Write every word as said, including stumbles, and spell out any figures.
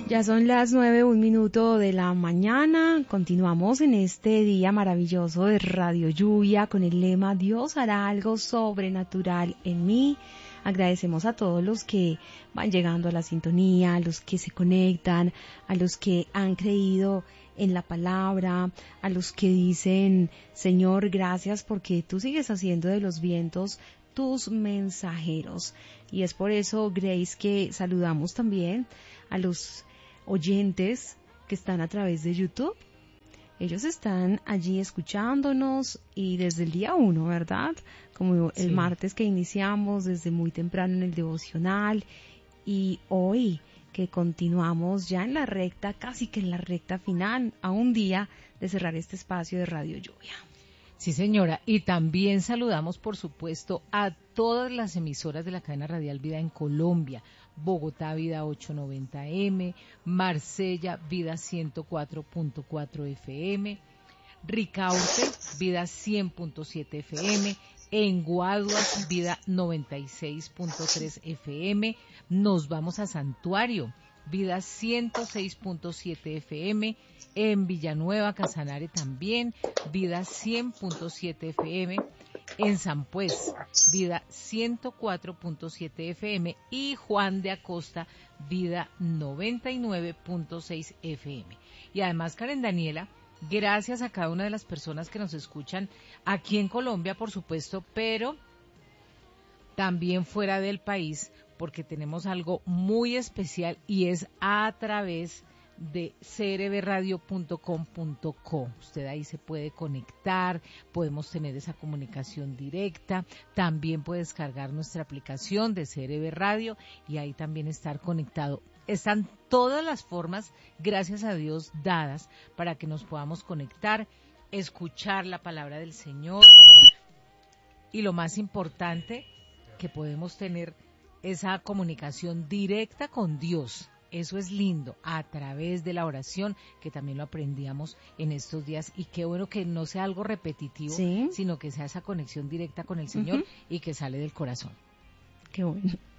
Ya son las nueve, un minuto de la mañana. Continuamos en este día maravilloso de Radio Lluvia con el lema Dios hará algo sobrenatural en mí. Agradecemos a todos los que van llegando a la sintonía, a los que se conectan, a los que han creído en la palabra, a los que dicen, Señor, gracias porque tú sigues haciendo de los vientos tus mensajeros. Y es por eso, Grace, que saludamos también a los oyentes que están a través de YouTube. Ellos están allí escuchándonos y desde el día uno, ¿verdad? Como el sí. martes que iniciamos desde muy temprano en el devocional y hoy que continuamos ya en la recta, casi que en la recta final, a un día de cerrar este espacio de Radio Lluvia. Sí, señora, y también saludamos, por supuesto, a todas las emisoras de la cadena radial Vida en Colombia. Bogotá, Vida ochocientos noventa eme, Marsella, Vida ciento cuatro punto cuatro efe eme, Ricaurte, Vida cien punto siete efe eme, en Guaduas, Vida noventa y seis punto tres efe eme, nos vamos a Santuario, Vida ciento seis punto siete efe eme, en Villanueva, Casanare también, Vida cien punto siete efe eme, en San Pues, Vida ciento cuatro punto siete efe eme y Juan de Acosta, Vida noventa y nueve punto seis efe eme. Y además, Karen Daniela, gracias a cada una de las personas que nos escuchan aquí en Colombia, por supuesto, pero también fuera del país, porque tenemos algo muy especial y es a través de c r b radio punto com punto co. Usted ahí se puede conectar, podemos tener esa comunicación directa, también puede descargar nuestra aplicación de C R B Radio y ahí también estar conectado. Están todas las formas, gracias a Dios, dadas para que nos podamos conectar, escuchar la palabra del Señor y lo más importante, que podemos tener esa comunicación directa con Dios. Eso es lindo, a través de la oración, que también lo aprendíamos en estos días, y qué bueno que no sea algo repetitivo, ¿sí? Sino que sea esa conexión directa con el Señor uh-huh. y que sale del corazón. Qué bueno.